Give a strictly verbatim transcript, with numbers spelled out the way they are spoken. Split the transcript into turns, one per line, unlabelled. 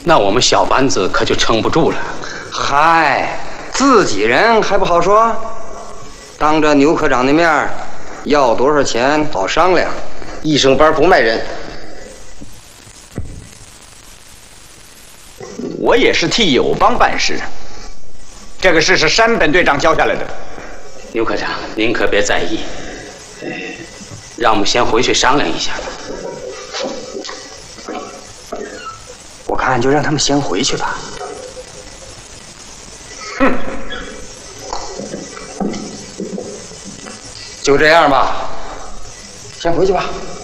那我们小班子可就撑不住了。
嗨，自己人还不好说，当着牛科长的面要多少钱好商量。
医生班不卖人。
我也是替友邦办事，这个事是山本队长交下来的。
牛科长，您可别在意，让我们先回去商量一下。
我看就让他们先回去吧。
哼，
就这样吧，先回去吧。